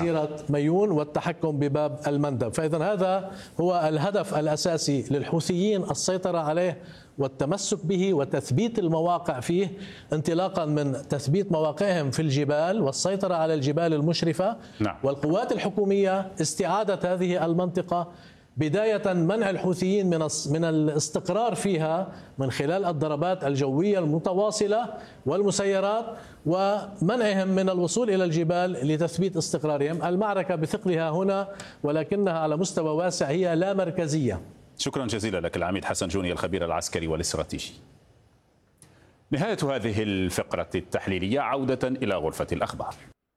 جزيرة ميون والتحكم بباب المندب. فإذا هذا هو الهدف الأساسي للحوثيين، السيطرة عليه والتمسك به وتثبيت المواقع فيه، انطلاقا من تثبيت مواقعهم في الجبال والسيطرة على الجبال المشرفة. والقوات الحكومية استعادة هذه المنطقة، بداية منع الحوثيين من الاستقرار فيها من خلال الضربات الجوية المتواصلة والمسيرات، ومنعهم من الوصول إلى الجبال لتثبيت استقرارهم. المعركة بثقلها هنا، ولكنها على مستوى واسع، هي لا مركزية. شكرا جزيلا لك العميد حسن جوني، الخبير العسكري والاستراتيجي. نهاية هذه الفقرة التحليلية، عودة إلى غرفة الأخبار.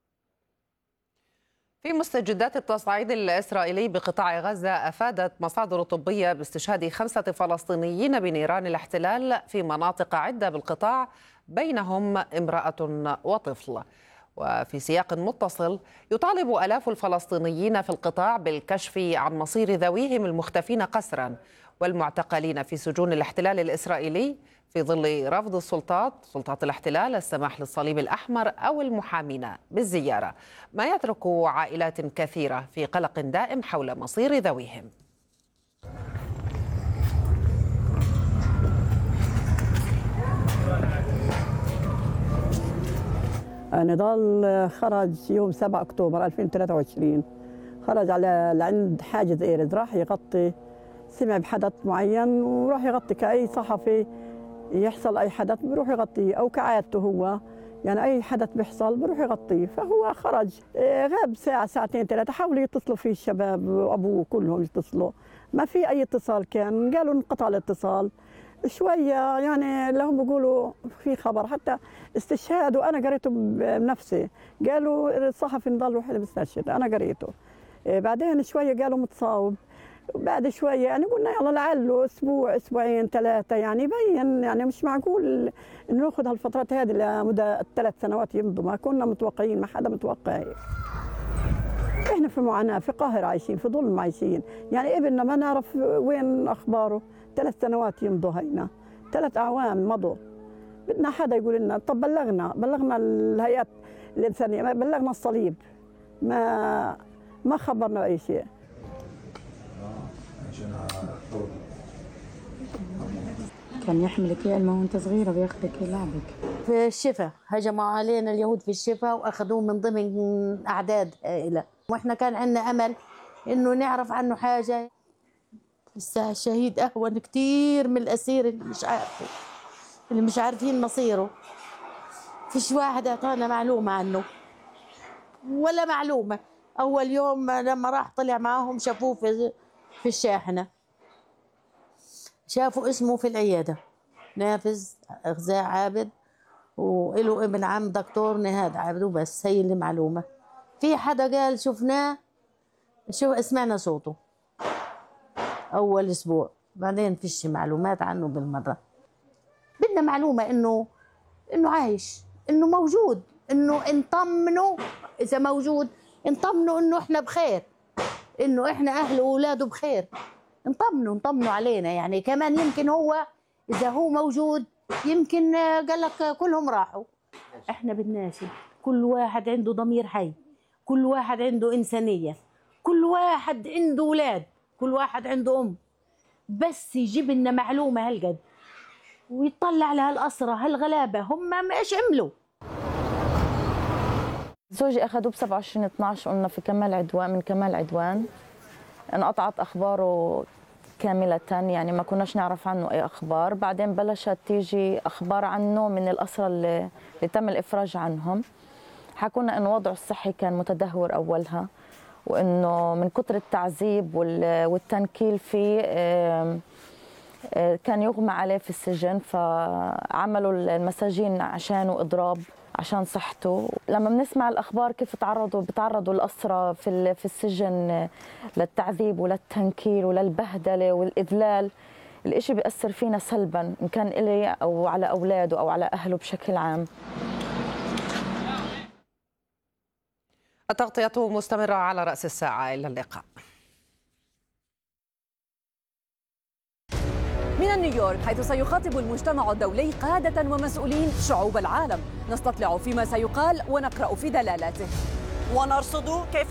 في مستجدات التصعيد الإسرائيلي بقطاع غزة، أفادت مصادر طبية باستشهاد 5 فلسطينيين بنيران الاحتلال في مناطق عدة بالقطاع، بينهم امرأة وطفل. وفي سياق متصل، يطالب آلاف الفلسطينيين في القطاع بالكشف عن مصير ذويهم المختفين قسرا والمعتقلين في سجون الاحتلال الإسرائيلي، في ظل رفض سلطات الاحتلال السماح للصليب الأحمر أو المحامين بالزيارة، ما يترك عائلات كثيرة في قلق دائم حول مصير ذويهم. نضال خرج يوم 7 أكتوبر 2023، خرج على لعند حاجز إيرز، راح يغطي، سمع بحدث معين وراح يغطي كأي صحفي يحصل أي حدث بروح يغطيه، أو كعادته هو، يعني أي حدث بيحصل بروح يغطيه. فهو خرج، غاب ساعة ساعتين 3، حاولوا يتصلوا فيه الشباب وأبوه كلهم يتصلوا، ما في أي اتصال، كان قالوا انقطع الاتصال شوية، يعني لهم بيقولوا في خبر حتى استشهاد، وأنا قريته بنفسي، قالوا الصحفي نضال وحده بيستشهد، أنا قريته. بعدين شوية قالوا متصاوب، بعد شوية يعني قلنا يلا لعله أسبوع أسبوعين 3، يعني يبين، يعني مش معقول ناخذ هالفترات هذه لمدة 3 سنوات يمضوا، ما كنا متوقعين، ما حدا متوقع. احنا في معاناة، في قهر عايشين، في ظلم عايشين، يعني ابننا ما نعرف وين أخباره، 3 سنوات يمضوا هينا، 3 أعوام مضوا. بدنا حدا يقول لنا، طب بلغنا الهيئات الإنسانية، ما بلغنا الصليب، ما خبرنا أي شيء. كان يحملك يا إما وانت صغيرة بياخذك يلعبك. في الشفا هجموا علينا اليهود في الشفا وأخذوه من ضمن أعداد عائلة، وإحنا كان عندنا أمل إنه نعرف عنه حاجة. لسه الشهيد أهون كتير من الأسير اللي مش عارفين مصيره. فيش واحد أعطانا معلومة عنه ولا معلومة. أول يوم لما راح طلع معاهم شافوه في الشاحنة، شافوا اسمه في العيادة، نافذ غزاء عابد، وله ابن عم دكتور نهاد عابد، وبس هي اللي معلومة. في حدا قال شفناه، سمعنا صوته أول أسبوع، بعدين فيش معلومات عنه بالمرة. بدنا معلومة إنه عايش، إنه موجود، إنه نطمنه إذا موجود، نطمنه إنه إحنا بخير، إنه إحنا أهله وأولاده بخير، نطمنوا علينا. يعني كمان يمكن هو إذا هو موجود يمكن قال لك كلهم راحوا. إحنا بدناش، كل واحد عنده ضمير حي، كل واحد عنده إنسانية، كل واحد عنده أولاد، كل واحد عنده أم، بس يجيب لنا معلومة هالقد ويطلع على هالأسرة هالغلابة هم ما إيش عملوا. زوجي أخذوه ب27/12، قلنا في كمال عدوان، من كمال عدوان انقطعت أخباره كاملة، يعني ما كناش نعرف عنه أي أخبار. بعدين بلشت تيجي أخبار عنه من الأسرى اللي تم الإفراج عنهم، حكونا إنه وضعه الصحي كان متدهور أولها، وإنه من كتر التعذيب والتنكيل فيه كان يغمى عليه في السجن، فعملوا المساجين عشانه إضراب عشان صحته. لما بنسمع الأخبار كيف بتعرضوا الأسرى في السجن للتعذيب وللتنكيل وللبهدلة والإذلال، الإشي بيأثر فينا سلبا، إن كان إلي أو على أولاده أو على أهله بشكل عام. التغطية مستمرة على رأس الساعة، إلى اللقاء. من نيويورك، حيث سيخاطب المجتمع الدولي قادة ومسؤولين شعوب العالم، نستطلع فيما سيقال ونقرأ في دلالاته، ونرصد كيف